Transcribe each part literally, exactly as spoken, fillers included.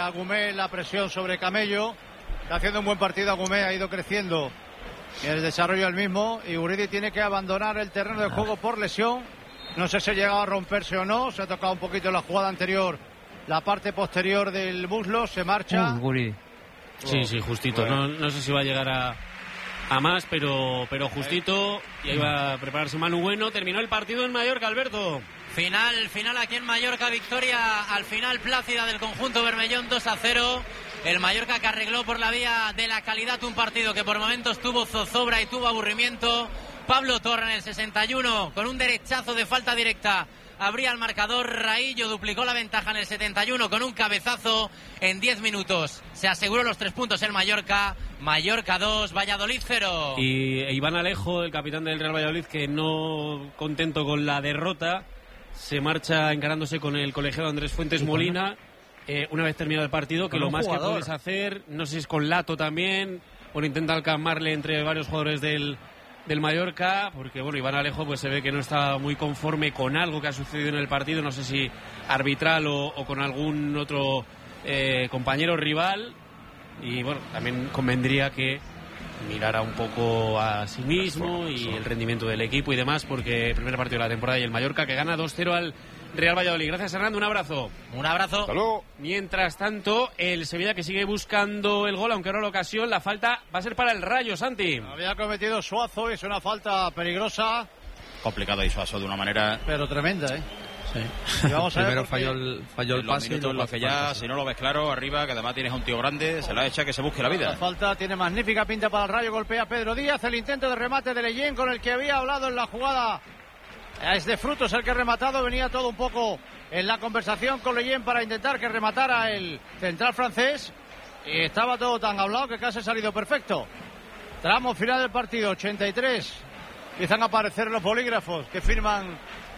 Agumé la presión sobre Camello. Está haciendo un buen partido Agumé, ha ido creciendo en el desarrollo del mismo. Y Guridi tiene que abandonar el terreno de juego por lesión. No sé si ha llegado a romperse o no. Se ha tocado un poquito en la jugada anterior, la parte posterior del muslo. Se marcha. Uh, Guridi. Sí, sí, justito. No, no sé si va a llegar a, a más, pero, pero justito. Y ahí va a prepararse Manu Bueno. Terminó el partido en Mallorca, Alberto. Final, final aquí en Mallorca, victoria al final plácida del conjunto bermellón, dos a cero. El Mallorca que arregló por la vía de la calidad un partido que por momentos tuvo zozobra y tuvo aburrimiento. Pablo Torre en el sesenta y uno con un derechazo de falta directa abría el marcador. Raillo duplicó la ventaja en el setenta y uno con un cabezazo en diez minutos. Se aseguró los tres puntos el Mallorca. Mallorca dos, Valladolid cero. Y Iván Alejo, el capitán del Real Valladolid, que no contento con la derrota, se marcha encarándose con el colegiado Andrés Fuentes Molina. Eh, una vez terminado el partido, que lo más jugador. que puedes hacer, no sé si es con Lato también, o intentar calmarle entre varios jugadores del, del Mallorca, porque bueno, Iván Alejo pues se ve que no está muy conforme con algo que ha sucedido en el partido, no sé si arbitral o, o con algún otro eh, compañero rival, y bueno, también convendría que mirara un poco a sí mismo y el rendimiento del equipo y demás, porque primer partido de la temporada y el Mallorca que gana dos cero al Real Valladolid. Gracias, Hernando, un abrazo. Un abrazo. Hasta luego. Mientras tanto, el Sevilla que sigue buscando el gol, aunque ahora la ocasión, la falta va a ser para el Rayo, Santi. Había cometido Suazo, es una falta peligrosa. Complicado y Suazo de una manera... Pero tremenda, ¿eh? Sí. Y vamos a Primero ver falló el, falló el pase. En los que ya, si no lo ves claro, arriba, que además tienes a un tío grande, se la echa que se busque la vida. La falta tiene magnífica pinta para el Rayo, golpea Pedro Díaz, el intento de remate de Leyen con el que había hablado en la jugada. Es de Frutos el que ha rematado, venía todo un poco en la conversación con Leyen para intentar que rematara el central francés. Y estaba todo tan hablado que casi ha salido perfecto. Tramo final del partido, ochenta y tres. Empiezan a aparecer los bolígrafos que firman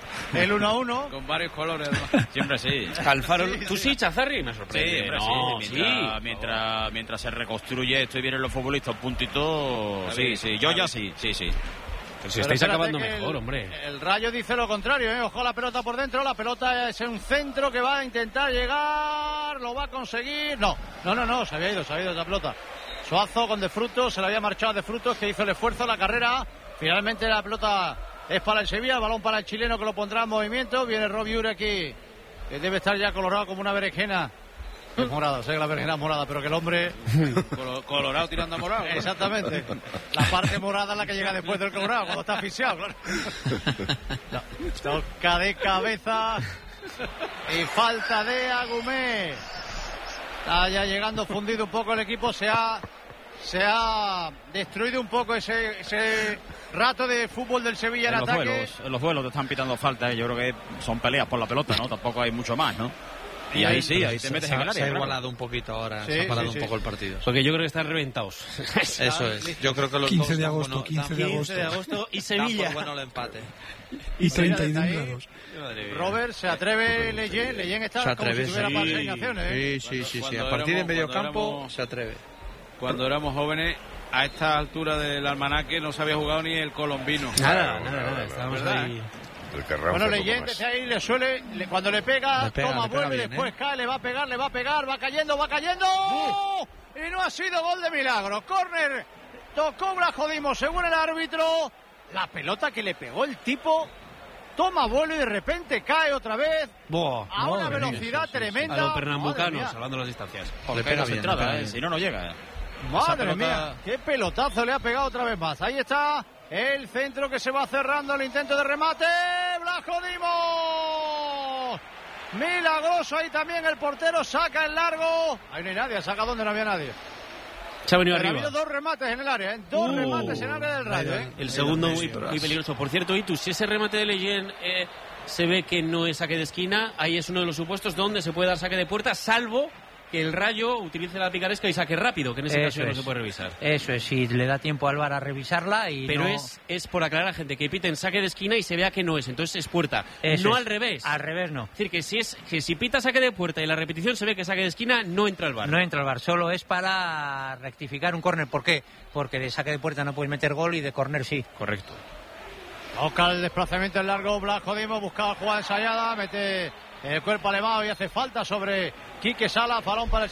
el uno a uno. Con varios colores. Siempre sí. Alfaro, Sí, ¿tú sí, Chazarri? Me sorprende. Sí, siempre no, sí. sí. Mientras, mientras, mientras se reconstruye esto y vienen los futbolistas puntitos. Sí, sí. Yo ya sí, sí, sí. Pero si estáis acabando mejor, el, hombre. El Rayo dice lo contrario, ¿eh? Ojo la pelota por dentro, la pelota es un centro que va a intentar llegar, lo va a conseguir. No, no, no, no, se había ido, se había ido esa pelota. Suazo con De Frutos, se le había marchado De Frutos, que hizo el esfuerzo, la carrera. Finalmente la pelota es para el Sevilla, el balón para el chileno que lo pondrá en movimiento. Viene Robbie Ure aquí, que debe estar ya colorado como una berenjena. Es morada, sé que la berenjena es morada, pero que el hombre... Colorado tirando a morado. Exactamente. La parte morada es la que llega después del colorado, cuando está asfixiado, claro. No. Toca de cabeza y falta de Agumé. Está ya llegando fundido un poco el equipo, se ha, se ha destruido un poco ese, ese rato de fútbol del Sevilla en, En los ataque. duelos, en los duelos te están pitando faltas, yo creo que son peleas por la pelota, ¿no? Tampoco hay mucho más, ¿no? Y ahí sí, ahí te metes se, en el área. se ha claro. igualado un poquito ahora, Sí, se ha igualado sí, un sí. poco el partido. Porque yo creo que están reventados. Eso es. Yo creo que los quince dos de dan agosto, bueno- quince de dan- agosto. quince de agosto y dan Sevilla. por bueno el empate. Y treinta y uno ahí. grados. Robert, se atreve Leyen, Leyen está Se como atreve, si tuviera sí. más asignaciones, ¿eh? Sí, sí, sí, sí. Cuando A partir de éramos- medio cuando campo éramos- se atreve. Cuando éramos jóvenes, a esta altura del almanaque no se había jugado ni el colombino. Nada, nada, nada. Estábamos ¿Verdad? ahí. El Carranza Bueno, poco Leyen más. desde ahí le suele, le- cuando le pega, Le pega, toma, le pega vuelve, bien, después ¿eh? cae, le va a pegar, le va a pegar, va cayendo, va cayendo. Y no ha sido gol de milagro. Córner, tocó Blajodimo, según el árbitro. La pelota que le pegó el tipo, toma vuelo y de repente cae otra vez. Buah, A una madre mía. velocidad tremenda. A los Madre pernambucanos, mía. salvando las distancias. Porque pega no se bien, entrada, le pega ¿eh? bien. Si no, no llega. Madre pelota- mía, qué pelotazo le ha pegado otra vez más. Ahí está el centro que se va cerrando, el intento de remate. Blajodimo. Milagroso ahí también el portero, saca el largo. Ahí no hay nadie, saca donde no había nadie. Se ha venido Pero ha arriba. habido dos remates en el área, ¿eh? Dos Uh, remates en el área del Rayo, ¿eh? El segundo Sí, muy, sí, muy peligroso. Por cierto, Itu, si ese remate de Leyen eh, se ve que no es saque de esquina, ahí es uno de los supuestos donde se puede dar saque de puerta, salvo que el Rayo utilice la picaresca y saque rápido, que en ese Eso caso no es. se puede revisar. Eso es, si le da tiempo al V A R a revisarla y Pero no... es, es por aclarar a gente que piten saque de esquina y se vea que no es, entonces es puerta. Eso no es. al revés. Al revés no. Es decir, que si, es, que si pita saque de puerta y la repetición se ve que saque de esquina, no entra al V A R. No entra al V A R, solo es para rectificar un córner. ¿Por qué? Porque de saque de puerta no puedes meter gol y de córner sí. Correcto. Toca el desplazamiento en largo, Blajodimo buscaba jugada ensayada, mete el cuerpo elevado y hace falta sobre Quique Sala, balón para el